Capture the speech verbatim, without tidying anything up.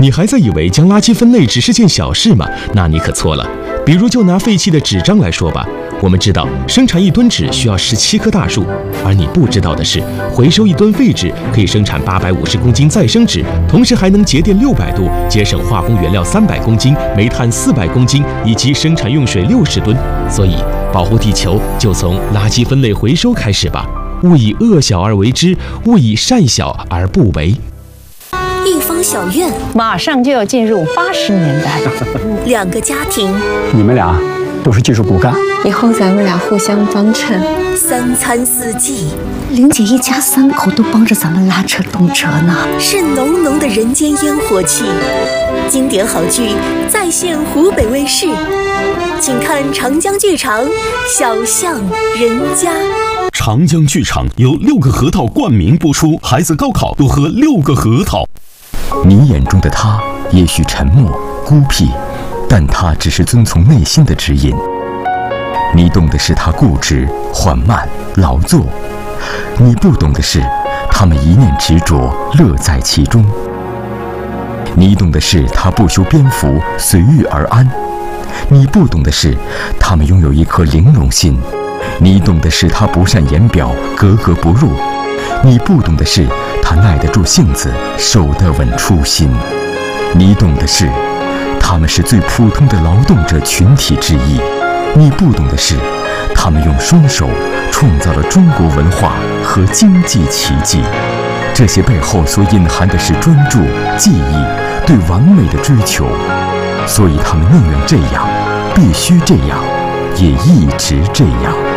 你还在以为将垃圾分类只是件小事吗？那你可错了。比如就拿废弃的纸张来说吧，我们知道生产一吨纸需要十七棵大树，而你不知道的是，回收一吨废纸可以生产八百五十公斤再生纸，同时还能节电六百度，节省化工原料三百公斤、煤炭四百公斤以及生产用水六十吨。所以，保护地球就从垃圾分类回收开始吧。勿以恶小而为之，勿以善小而不为。 一方小院， 马上就要进入八十年代。 两个家庭， 你们俩都是技术骨干， 以后咱们俩互相帮衬。 三餐四季， 玲姐一家三口都帮着咱们拉扯动车呢， 是浓浓的人间烟火气。经典好剧再现湖北卫视，请看长江剧场《小巷人家》。 长江剧场由六个核桃冠名播出，孩子高考多喝六个核桃。 你眼中的他也许沉默孤僻，但他只是遵从内心的指引。你懂的是他固执缓慢劳作，你不懂的是他们一念执着乐在其中。你懂的是他不修边幅随遇而安，你不懂的是他们拥有一颗玲珑心。你懂的是他不善言表格格不入，你不懂的是他耐得住性子守得稳初心。你懂的是他们是最普通的劳动者群体之一，你不懂的是他们用双手创造了中国文化和经济奇迹。这些背后所隐含的是专注、技艺、对完美的追求，所以他们宁愿这样，必须这样，也一直这样。